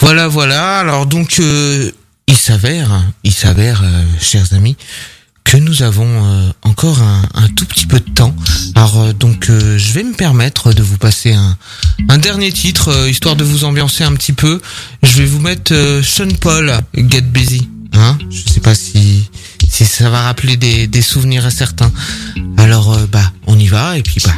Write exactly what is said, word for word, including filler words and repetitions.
Voilà, voilà. Alors donc, euh, il s'avère, il s'avère, euh, chers amis, que nous avons euh, encore un, un tout petit peu de temps. Alors euh, donc, euh, je vais me permettre de vous passer un, un dernier titre, euh, histoire de vous ambiancer un petit peu. Je vais vous mettre euh, Sean Paul, Get Busy. Hein, je sais pas si si ça va rappeler des, des souvenirs à certains. Alors, euh, bah, on y va et puis bah,